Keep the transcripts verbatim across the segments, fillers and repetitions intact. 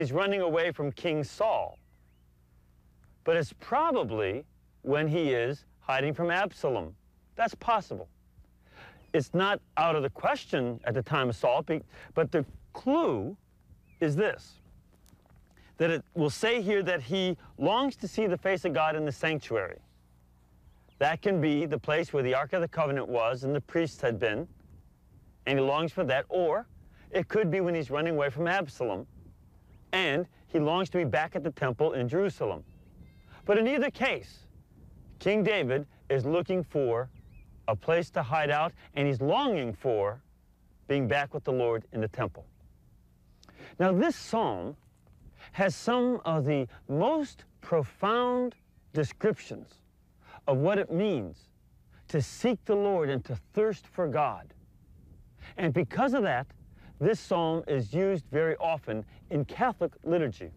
he's running away from King Saul. But it's probably when he is hiding from Absalom. That's possible. It's not out of the question at the time of Saul, but the clue is this, that it will say here that he longs to see the face of God in the sanctuary. That can be the place where the Ark of the Covenant was and the priests had been, and he longs for that. Or it could be when he's running away from Absalom, and he longs to be back at the temple in Jerusalem. But in either case, King David is looking for a place to hide out, and he's longing for being back with the Lord in the temple. Now, this psalm has some of the most profound descriptions of what it means to seek the Lord and to thirst for God. And because of that, this psalm is used very often in Catholic liturgy.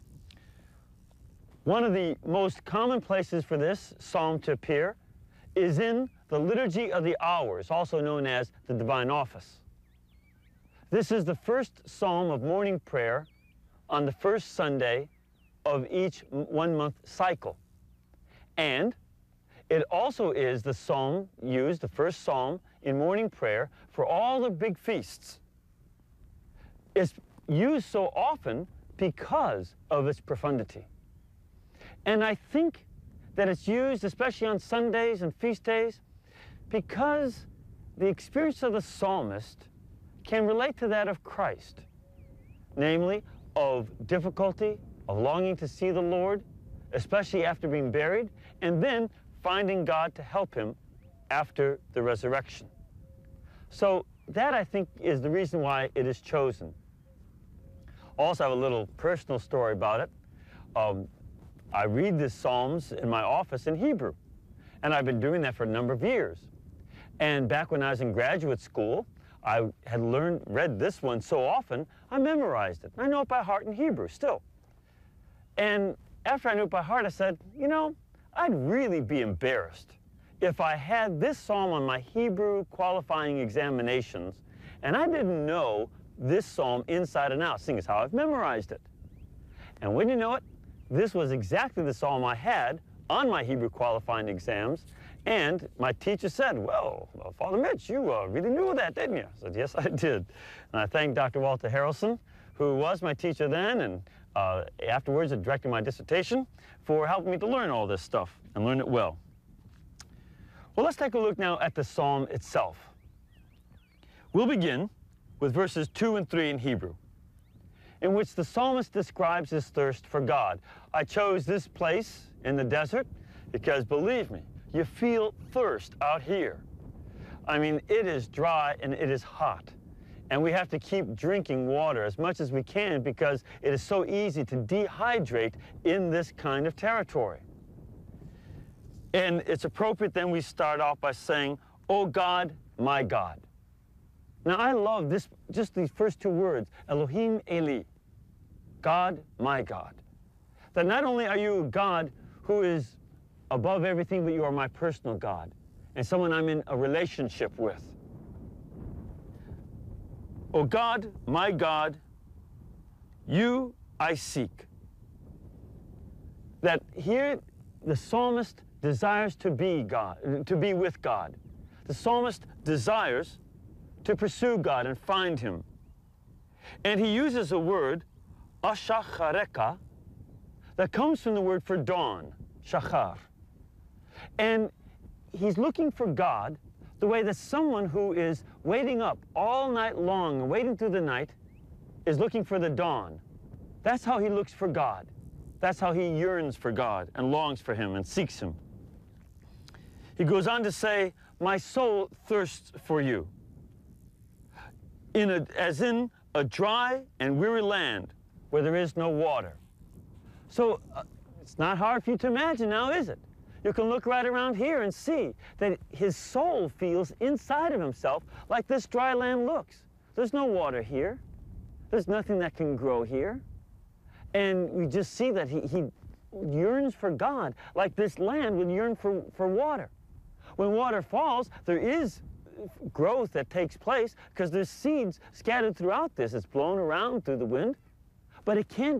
One of the most common places for this psalm to appear is in the Liturgy of the Hours, also known as the Divine Office. This is the first psalm of morning prayer on the first Sunday of each one-month cycle. And it also is the psalm used, the first psalm in morning prayer for all the big feasts. It's used so often because of its profundity. And I think that it's used, especially on Sundays and feast days, because the experience of the psalmist can relate to that of Christ, namely of difficulty, of longing to see the Lord, especially after being buried, and then finding God to help him after the resurrection. So that, I think, is the reason why it is chosen. Also, I have a little personal story about it. Um, I read the Psalms in my office in Hebrew, and I've been doing that for a number of years. And back when I was in graduate school, I had learned, read this one so often, I memorized it. I know it by heart in Hebrew still. And after I knew it by heart, I said, you know, I'd really be embarrassed if I had this psalm on my Hebrew qualifying examinations and I didn't know this psalm inside and out, seeing as how I've memorized it. And wouldn't you know it, this was exactly the psalm I had on my Hebrew qualifying exams, and my teacher said, well, well Father Mitch, you uh, really knew that, didn't you? I said, yes, I did. And I thank Doctor Walter Harrelson, who was my teacher then, and uh, afterwards directed my dissertation, for helping me to learn all this stuff and learn it well. Well, let's take a look now at the psalm itself. We'll begin with verses two and three in Hebrew, in which the psalmist describes his thirst for God. I chose this place in the desert because, believe me, you feel thirst out here. I mean, it is dry and it is hot. And we have to keep drinking water as much as we can because it is so easy to dehydrate in this kind of territory. And it's appropriate then we start off by saying, "O God, my God." Now, I love this, just these first two words, Elohim Eli, God, my God. That not only are you a God who is above everything, but you are my personal God and someone I'm in a relationship with. O God, my God, you I seek. That here the psalmist desires to be God, to be with God. The psalmist desires to pursue God and find him. And he uses a word, ashachareka, that comes from the word for dawn, shachar. And he's looking for God the way that someone who is waiting up all night long, waiting through the night, is looking for the dawn. That's how he looks for God. That's how he yearns for God and longs for him and seeks him. He goes on to say, my soul thirsts for you, in a, as in a dry and weary land where there is no water. So uh, it's not hard for you to imagine now, is it? You can look right around here and see that his soul feels inside of himself like this dry land looks. There's no water here. There's nothing that can grow here. And we just see that he, he yearns for God like this land would yearn for, for water. When water falls, there is growth that takes place because there's seeds scattered throughout this. It's blown around through the wind. but it can't